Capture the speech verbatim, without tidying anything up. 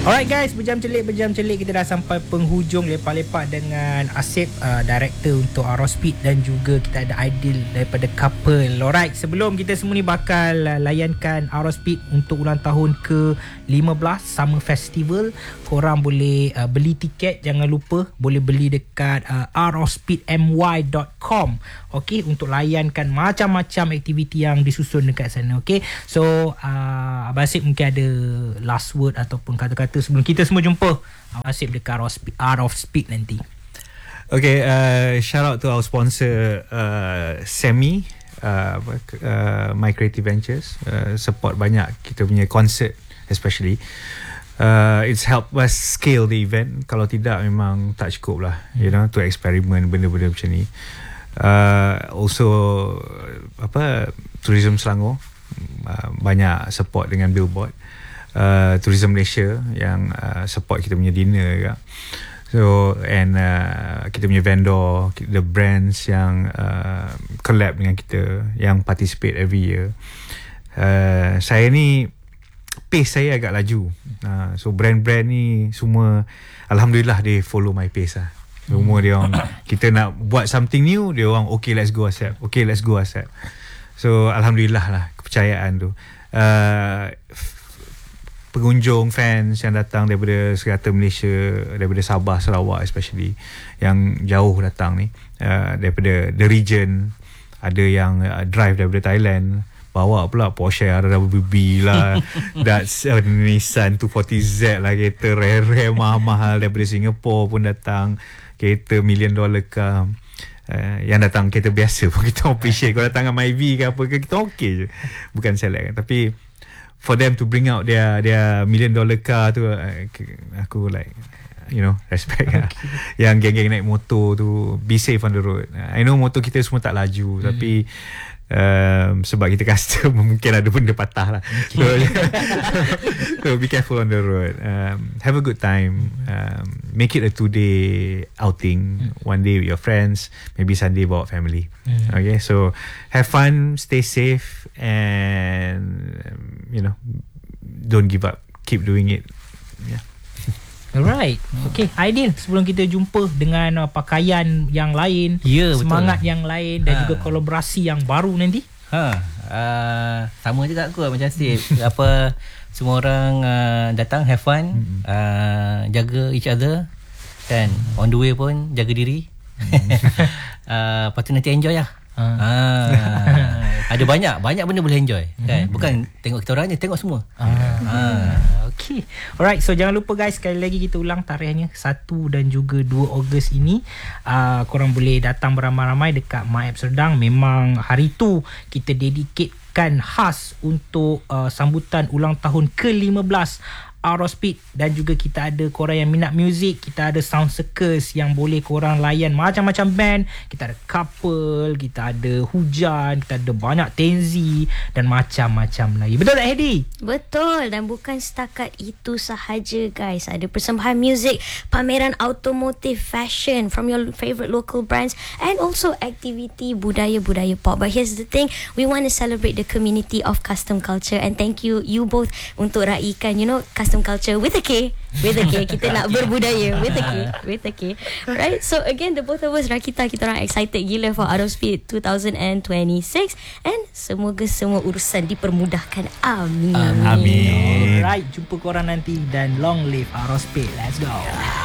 Alright guys, berjam celik berjam celik kita dah sampai penghujung, lepak-lepak dengan Asif, uh, director untuk Aerospeed, dan juga kita ada Aidil daripada Couple. Alright, sebelum kita semua ni bakal uh, layankan Aerospeed untuk ulang tahun ke lima belas Summer Festival, korang boleh uh, beli tiket, jangan lupa boleh beli dekat uh, aerospeed m y dot com. Okey, untuk layankan macam-macam aktiviti yang disusun dekat sana. Okey, so uh, Abang Asif mungkin ada last word ataupun kata-kata sebelum kita semua jumpa Abang Asif dekat Art of Speed nanti. Okay, uh, shout out to our sponsor uh, Semi, uh, uh, My Creative Ventures, uh, support banyak kita punya concert especially. Uh, it's help us scale the event. Kalau tidak memang tak cukup lah, you know, to experiment benda-benda macam ni. Uh, also apa, Tourism Selangor uh, banyak support dengan billboard. Uh, Tourism Malaysia yang uh, support kita punya dinner juga. So, and uh, kita punya vendor, the brands yang uh, collab dengan kita, yang participate every year. Uh, saya ni pace saya agak laju. Uh, so brand-brand ni semua alhamdulillah dia follow my pace lah. Semua dia orang, kita nak buat something new, dia orang okay let's go accept. Okay let's go accept. So alhamdulillah lah kepercayaan tu. Uh, pengunjung, fans yang datang daripada serata Malaysia, daripada Sabah, Sarawak especially, yang jauh datang ni, uh, daripada the region, ada yang uh, drive daripada Thailand, bawa pula Porsche R W B lah, Datsun, Nissan two forty Z lah, kereta rare-rare mahal-mahal, daripada Singapore pun datang, kereta million dollar car. Uh, yang datang kereta biasa pun kita appreciate. Kalau datang dengan Myvi ke apa ke, kita okay je, bukan select kan. Tapi for them to bring out their their million dollar car tu, uh, aku like, you know, respect okay. lah. Yang geng-geng naik motor tu, be safe on the road. I know motor kita semua tak laju, hmm. tapi um, sebab kita custom mungkin ada benda patah lah. Okay. So, so be careful on the road. Um, have a good time. Um, make it a two day outing. Hmm. One day with your friends, maybe Sunday bawa family. Hmm. Okay, so have fun, stay safe, and you know, don't give up, keep doing it. Yeah. Alright. Okay, Aidil, sebelum kita jumpa dengan uh, pakaian yang lain, yeah, semangat betul. yang lain, dan ha. juga kolaborasi yang baru nanti. Ha, uh, sama je tak kot macam Steve. Apa, semua orang uh, datang have fun, mm-hmm. uh, jaga each other, dan on the way pun jaga diri. uh, lepas tu nanti enjoy lah. Ha. Ha. Ada banyak banyak benda boleh enjoy, kan? Bukan tengok kita orang je, tengok semua. Ha. Ha. Okay. Alright, so jangan lupa guys, sekali lagi kita ulang tarikhnya satu dan juga dua Ogos ini. Uh, korang boleh datang beramai-ramai dekat MyApp Serdang. Memang hari tu kita dedicate-kan khas untuk uh, sambutan ulang tahun ke lima belas Aerospeed, dan juga kita ada korang yang minat muzik, kita ada Sound Circus yang boleh korang layan macam-macam band, kita ada Couple, kita ada Hujan, kita ada banyak Tenzi dan macam-macam lagi. Betul tak Hedi? Betul, dan bukan setakat itu sahaja guys, ada persembahan muzik, pameran automotive, fashion from your favorite local brands, and also activity budaya-budaya pop. But here's the thing, we want to celebrate the community of custom culture, and thank you you both untuk raikan, you know, custom culture with a K, with a K. Kita nak berbudaya with a K, with a K. Right? So again, the both of us, Rakita, kita orang excited gila for Aerospeed twenty twenty-six, and semoga semua urusan dipermudahkan. Amin. Amin. Alright, jumpa korang nanti, dan long live Aerospeed. Let's go.